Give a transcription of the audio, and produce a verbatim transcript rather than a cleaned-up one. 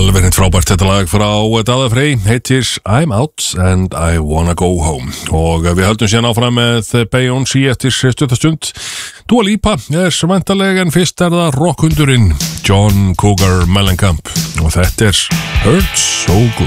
Alveg hitt frábært þetta lag frá Daða Frey, heitir I'm Out and I Wanna Go Home. Og við höldum síðan áfram með Beyoncé eftir stuttarstund. Dua Lipa er væntanlega, en fyrst er það rockhundurinn John Cougar Mellencamp og þetta er Hurts So Good.